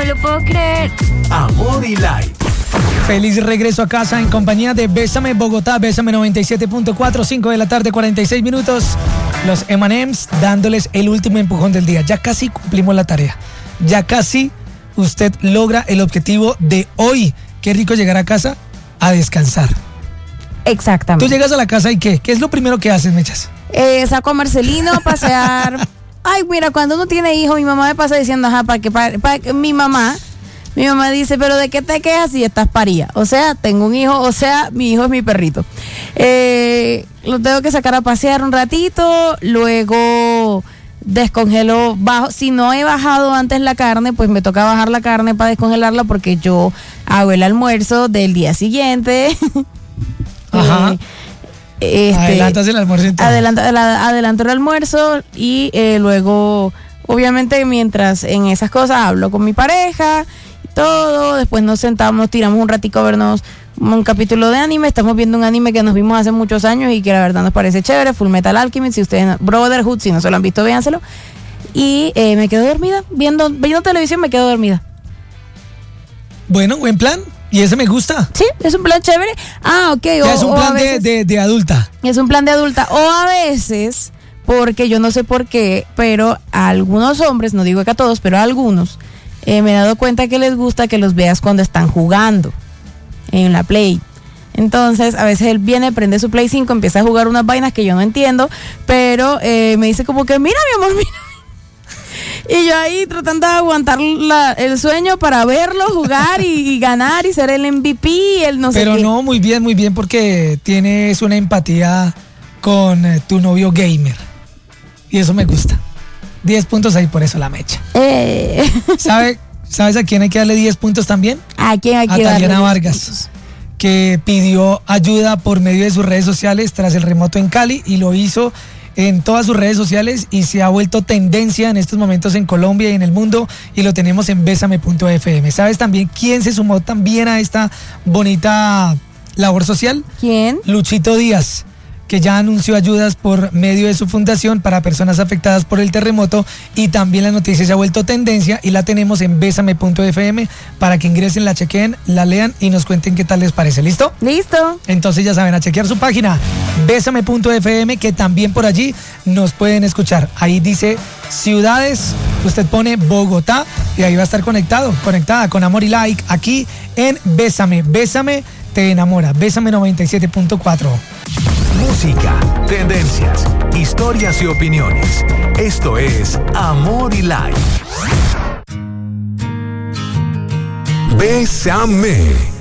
lo puedo creer. Amor y Light. Feliz regreso a casa en compañía de Bésame Bogotá, Bésame 97.4, 5 de la tarde, 46 minutos. Los M&M's dándoles el último empujón del día. Ya casi cumplimos la tarea. Ya casi usted logra el objetivo de hoy. Qué rico llegar a casa a descansar. Exactamente. Tú llegas a la casa y ¿qué? ¿Qué es lo primero que haces, Mechas? Saco a Marcelino a pasear. Ay, mira, cuando uno tiene hijos, mi mamá me pasa diciendo, ajá, mi mamá dice, pero ¿de qué te quejas si estás paría? O sea, tengo un hijo, o sea, mi hijo es mi perrito. Lo tengo que sacar a pasear un ratito, luego descongelo, bajo. Si no he bajado antes la carne, pues me toca bajar la carne para descongelarla porque yo hago el almuerzo del día siguiente. Ajá. Adelantas el almuerzo. Adelanto el almuerzo y luego, obviamente, mientras en esas cosas hablo con mi pareja y todo. Después nos sentamos, nos tiramos un ratico a vernos un capítulo de anime. Estamos viendo un anime que nos vimos hace muchos años y que la verdad nos parece chévere, Full Metal Alchemist. Si ustedes, Brotherhood, si no se lo han visto, véanselo. Y me quedo dormida, viendo televisión, me quedo dormida. Bueno, buen plan. ¿Y ese me gusta? Sí, es un plan chévere. Ah, ok. Ya es un plan de adulta. Es un plan de adulta. O a veces, porque yo no sé por qué, pero a algunos hombres, no digo que a todos, pero a algunos, me he dado cuenta que les gusta que los veas cuando están jugando en la Play. Entonces, a veces él viene, prende su Play 5, empieza a jugar unas vainas que yo no entiendo, pero me dice como que, mira, mi amor, mira. Y yo ahí tratando de aguantar el sueño para verlo jugar y ganar y ser el MVP, el no sé qué. Pero no, muy bien, porque tienes una empatía con tu novio gamer. Y eso me gusta. 10 puntos ahí por eso la Mecha. ¿Sabes a quién hay que darle 10 puntos también? ¿A quién hay que darle? A Tatiana Vargas, que pidió ayuda por medio de sus redes sociales tras el remoto en Cali y lo hizo en todas sus redes sociales y se ha vuelto tendencia en estos momentos en Colombia y en el mundo y lo tenemos en Bésame.fm. ¿Sabes también quién se sumó también a esta bonita labor social? ¿Quién? Luchito Díaz, que ya anunció ayudas por medio de su fundación para personas afectadas por el terremoto y también la noticia se ha vuelto tendencia y la tenemos en Bésame.fm para que ingresen, la chequeen, la lean y nos cuenten qué tal les parece. ¿Listo? Listo. Entonces ya saben, a chequear su página Bésame.fm, que también por allí nos pueden escuchar. Ahí dice ciudades, usted pone Bogotá y ahí va a estar conectada con Amor y Like aquí en Bésame. Bésame te enamora. Bésame 97.4. Música, tendencias, historias y opiniones. Esto es Amor y Light. Bésame.